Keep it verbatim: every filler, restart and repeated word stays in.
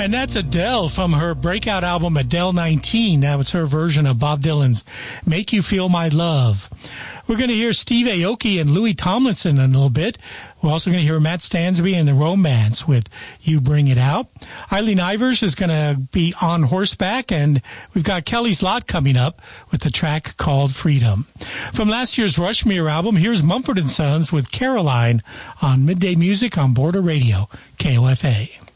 And that's Adele from her breakout album Adele nineteen. That was her version of Bob Dylan's Make You Feel My Love. We're going to hear Steve Aoki and Louis Tomlinson in a little bit. We're also going to hear Matt Stansby and the Romance with You Bring It Out. Eileen Ivers is going to be on horseback, and we've got Kelly's Lot coming up with the track called Freedom. From last year's Rushmere album, here's Mumford and Sons with Caroline on Midday Music on Border Radio, K O F A.